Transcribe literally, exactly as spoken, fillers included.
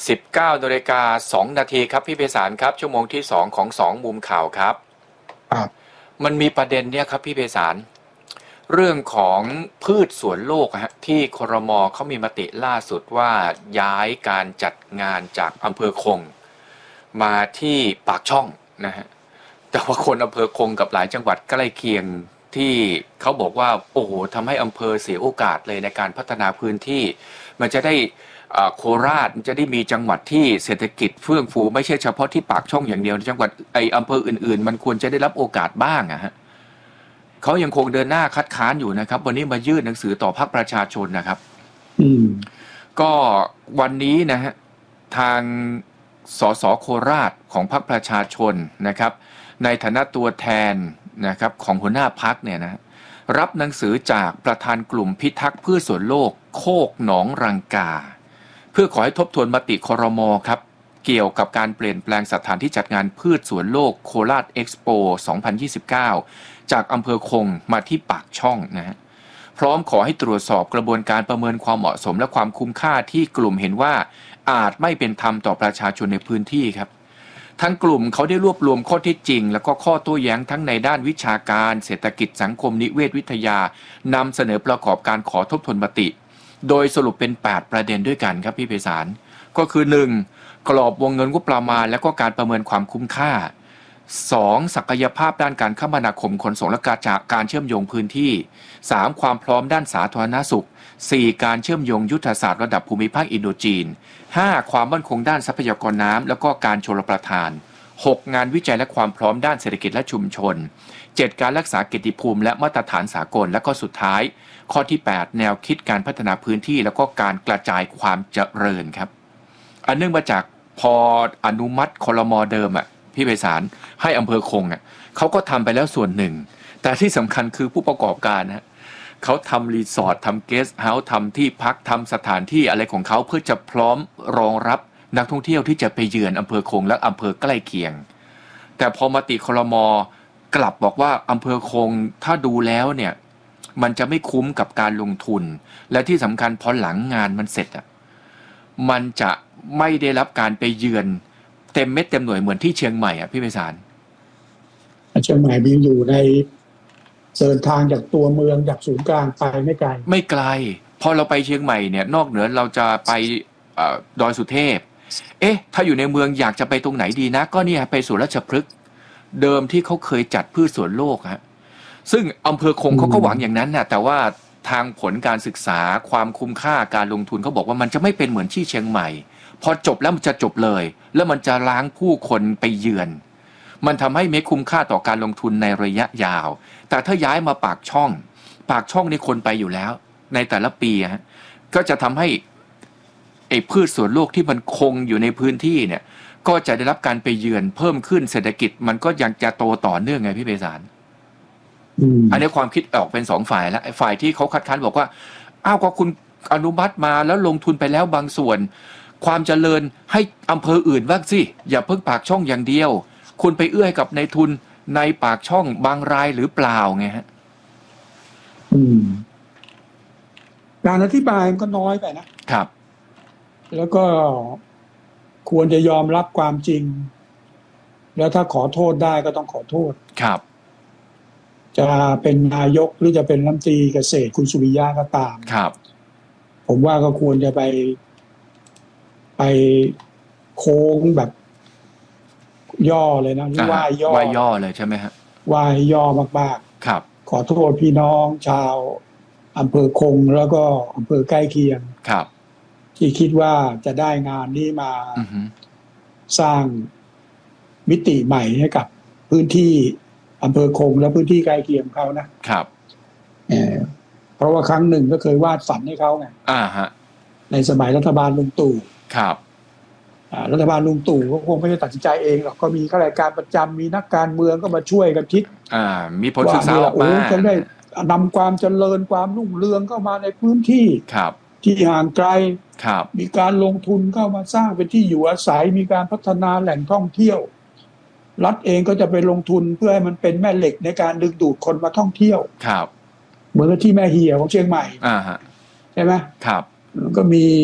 สิบเก้านาฬิกาสองนาทีครับพี่ไพศาลครับชั่วโมงที่สองของสองมุมข่าวครับครับมันมีประเด็นเนี่ยครับพี่ไพศาลเรื่องของพืชสวนโลกฮะที่ครม.เขามีมติล่าสุดว่าย้ายการจัดงานจากอำเภอคงมาที่ปากช่องนะฮะแต่ว่าคนอำเภอคงกับหลายจังหวัดใกล้เคียงที่เขาบอกว่าโอ้โหทำให้อำเภอเสียโอกาสเลยในการพัฒนาพื้นที่มันจะได้โคราชจะได้มีจังหวัดที่เศรษฐกิจเฟื่องฟูไม่ใช่เฉพาะที่ปากช่องอย่างเดียวจังหวัดไออำเภออื่นๆมันควรจะได้รับโอกาสบ้างอะฮะเขายังคงเดินหน้าคัดค้านอยู่นะครับวันนี้มายื่นหนังสือต่อพรรคประชาชนนะครับอืมก็วันนี้นะฮะทางสสโคราชของพรรคประชาชนนะครับในฐานะตัวแทนนะครับของหัวหน้าพรรคเนี่ยนะรับหนังสือจากประธานกลุ่มพิทักษ์พืชสวนโลกโคกหนองรังกาเพื่อขอให้ทบทวนมติครม.ครับเกี่ยวกับการเปลี่ยนแปลงสถานที่จัดงานพืชสวนโลกโคราชเอ็กซ์โปสองพันยี่สิบเก้าจากอำเภอคงมาที่ปากช่องนะฮะพร้อมขอให้ตรวจสอบกระบวนการประเมินความเหมาะสมและความคุ้มค่าที่กลุ่มเห็นว่าอาจไม่เป็นธรรมต่อประชาชนในพื้นที่ครับทั้งกลุ่มเขาได้รวบรวมข้อเท็จจริงแล้วก็ข้อโต้แย้งทั้งในด้านวิชาการเศรษฐกิจสังคมนิเวศวิทยานำเสนอประกอบการขอทบทวนมติโดยสรุปเป็นแปดประเด็นด้วยกันครับพี่ไพศาลก็คือหนึ่งกรอบวงเงินงบประมาณและก็การประเมินความคุ้มค่าสองศักยภาพด้านการคมนาคมขนส่งและการจากการเชื่อมโยงพื้นที่สามความพร้อมด้านสาธารณสุขสี่การเชื่อมโยงยุทธศาสตร์ระดับภูมิภาคอินโดจีนห้าความมั่นคงด้านทรัพยากรน้ำแล้วก็การชลประทานหกงานวิจัยและความพร้อมด้านเศรษฐกิจและชุมชนเจ็ดการรักษาเกียรติภูมิและมาตรฐานสากลและก็สุดท้ายข้อที่แปดแนวคิดการพัฒนาพื้นที่แล้วก็การกระจายความเจริญครับอันเนื่องมาจากพออนุมัติครม.เดิมอ่ะพี่ไพศาลให้อำเภอคงอ่ะเขาก็ทำไปแล้วส่วนหนึ่งแต่ที่สำคัญคือผู้ประกอบการฮะเขาทำรีสอร์ททำเกสต์เฮาส์ทำที่พักทำสถานที่อะไรของเขาเพื่อจะพร้อมรองรับนักท่องเที่ยวที่จะไปเยือนอำเภอคงและอำเภอใกล้เคียงแต่พอมติครม.กลับบอกว่าอำเภอคงถ้าดูแล้วเนี่ยมันจะไม่คุ้มกับการลงทุนและที่สำคัญพอหลังงานมันเสร็จอ่ะมันจะไม่ได้รับการไปเยือนเต็มเม็ดเต็มหน่วยเหมือนที่เชียงใหม่อ่ะพี่ไพศาลเชียงใหม่มีอยู่ในเดินทางจากตัวเมืองจากศูนย์กลางไปไม่ไกลไม่ไกลพอเราไปเชียงใหม่เนี่ยนอกเหนือเราจะไปดอยสุเทพเอ๊ะถ้าอยู่ในเมืองอยากจะไปตรงไหนดีนะก็เนี่ยไปสวนราชพฤกษ์เดิมที่เขาเคยจัดพืชสวนโลกฮะซึ่งอำเภอคงเขาก็หวังอย่างนั้นนะแต่ว่าทางผลการศึกษาความคุ้มค่าการลงทุนเขาบอกว่ามันจะไม่เป็นเหมือนที่เชียงใหม่พอจบแล้วมันจะจบเลยแล้วมันจะล้างผู้คนไปเยือนมันทำให้ไม่คุ้มค่าต่อการลงทุนในระยะยาวแต่ถ้าย้ายมาปากช่องปากช่องนี่คนไปอยู่แล้วในแต่ละปีฮะก็จะทำให้ไอ้พืชสวนโลกที่มันคงอยู่ในพื้นที่เนี่ยก็จะได้รับการไปเยือนเพิ่มขึ้นเศรษฐกิจมันก็ยังจะโตต่อเนื่องไงพี่ไพศาลอันนี้ความคิดออกเป็นสองฝ่ายแล้วฝ่ายที่เขาคัดค้านบอกว่าอ้าวก็คุณอนุมัติมาแล้วลงทุนไปแล้วบางส่วนความเจริญให้อำเภออื่นบ้างสิอย่าเพิ่งปากช่องอย่างเดียวคุณไปเอื้อกับในทุนในปากช่องบางรายหรือเปล่าไงฮะอืมการอธิบายมันก็น้อยไปนะครับแล้วก็ควรจะยอมรับความจริงแล้วถ้าขอโทษได้ก็ต้องขอโทษครับจะเป็นนายกหรือจะเป็นรัฐมนตรีเกษตรคุณสุริยะก็ตามครับผมว่าก็ควรจะไปไปโค้งแบบย่อเลยนะว่าย่อว่าย่อเลยใช่ไหมฮะว่าย่อมากๆครับขอโทษพี่น้องชาวอำเภอคงแล้วก็อำเภอใกล้เคียงครับที่คิดว่าจะได้งานนี้มาสร้างมิติใหม่ให้กับพื้นที่อำเภอคงและพื้นที่ใกล้เคียงเขานะครับเออเพราะว่าครั้งหนึ่งก็เคยวาดฝันให้เขาไงอ่าฮะในสมัยรัฐบาลลุงตู่ครับรัฐบาลลุงตู่ก็คงไม่ได้ตัดสินใจเองหรอกก็มีข้าราชการประจำมีนักการเมืองก็มาช่วยกันคิดอ่ามีผลศึกษาออกมาจะได้นำความเจริญความรุ่งเรืองเข้ามาในพื้นที่ครับที่ห่างไกลครับมีการลงทุนเข้ามาสร้างเป็นที่อยู่อาศัยมีการพัฒนาแหล่งท่องเที่ยวรัฐเองก็จะไปลงทุนเพื่อให้มันเป็นแม่เหล็กในการดึงดูดคนมาท่องเที่ยวครับเหมือนที่แม่เหี่ยของเชียงใหม่อ่าฮะใช่ไหมครับก็มี